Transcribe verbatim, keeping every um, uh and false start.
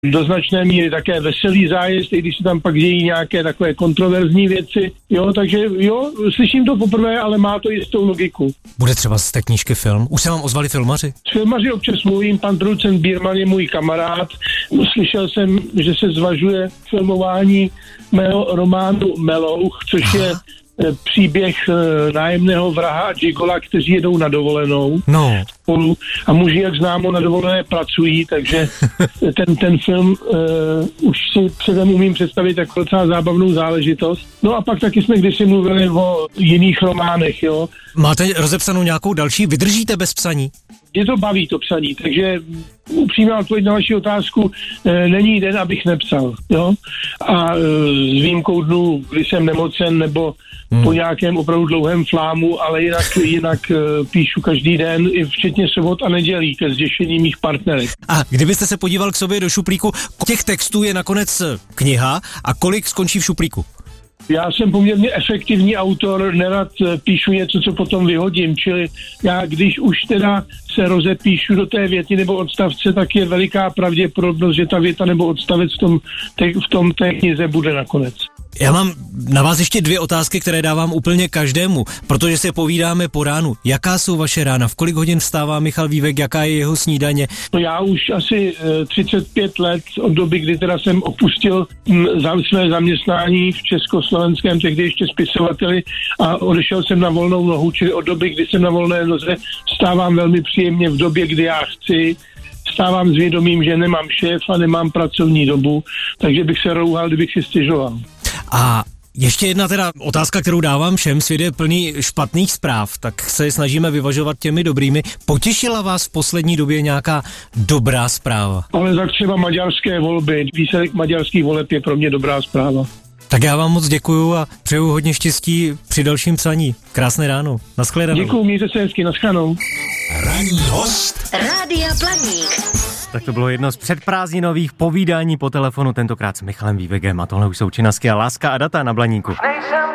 do značné míry také veselý zájezd, i když se tam pak dějí nějaké takové kontroverzní věci. Jo, takže jo, slyším to poprvé, ale má to jistou logiku. Bude třeba z té knížky film? Už se vám ozvali filmaři? S filmaři občas mluvím, pan producent Bírman je můj kamarád. Slyšel jsem, že se zvažuje filmování mého románu Melouch, což je příběh nájemného vraha a gigola, kteří jedou na dovolenou no. spolu a muži, jak známo, na dovolené pracují, takže ten, ten film uh, už si předem umím představit jako docela zábavnou záležitost. No a pak taky jsme kdysi mluvili o jiných románech, jo. Máte rozepsanou nějakou další? Vydržíte bez psaní? Mě to baví, to psaní, takže upřímná odpověď na vaši otázku, e, není den, abych nepsal, jo. A e, s výjimkou dnů, kdy jsem nemocen nebo hmm. po nějakém opravdu dlouhém flámu, ale jinak, jinak e, píšu každý den, i včetně sobot a nedělí, ke zděšení mých partnerek. A kdybyste se podíval k sobě do šuplíku, těch textů je nakonec kniha a kolik skončí v šuplíku? Já jsem poměrně efektivní autor, nerad píšu něco, co potom vyhodím, čili já, když už teda se rozepíšu do té věty nebo odstavce, tak je veliká pravděpodobnost, že ta věta nebo odstavec v tom, te, v tom té knize bude nakonec. Já mám na vás ještě dvě otázky, které dávám úplně každému, protože se povídáme po ránu. Jaká jsou vaše rána? V kolik hodin vstává Michal Vívek? Jaká je jeho snídaně? No já už asi třicet pět let od doby, kdy teda jsem opustil m, za své zaměstnání v československém, tehdy ještě spisovateli a odešel jsem na volnou nohu, čili od doby, kdy jsem na volné noze, vstávám velmi příjemně v době, kdy já chci. Vstávám s vědomím, že nemám šéf a nemám pracovní dobu, takže bych se rouhal, kdybych si stěžoval. A ještě jedna teda otázka, kterou dávám všem, svět je plný špatných zpráv, tak se snažíme vyvažovat těmi dobrými. Potěšila vás v poslední době nějaká dobrá zpráva? Ale tak třeba maďarské volby, výsledek maďarských voleb je pro mě dobrá zpráva. Tak já vám moc děkuju a přeju hodně štěstí při dalším psaní. Krásné ráno. Naschledanou. Děkuju, mějte se hezky, naschledanou. Ranní host Rádia Blaník. Tak to bylo jedno z předprázdninových povídání po telefonu, tentokrát s Michalem Vývegem a tohle už jsou Činasky a Láska a data na Blaníku.